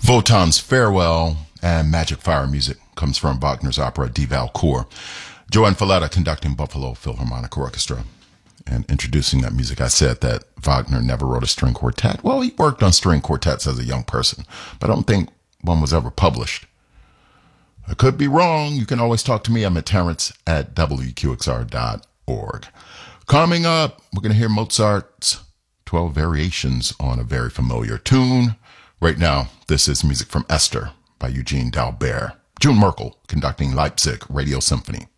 Wotan's Farewell and Magic Fire music comes from Wagner's opera Die Walküre. Joanne Falletta conducting Buffalo Philharmonic Orchestra. And introducing that music, I said that Wagner never wrote a string quartet. Well, he worked on string quartets as a young person, but I don't think one was ever published. I could be wrong. You can always talk to me. I'm at Terrence at WQXR.org. Coming up, we're going to hear Mozart's 12 variations on a very familiar tune. Right now, this is music from Esther by Eugene Dalbert. June Merkel conducting Leipzig Radio Symphony.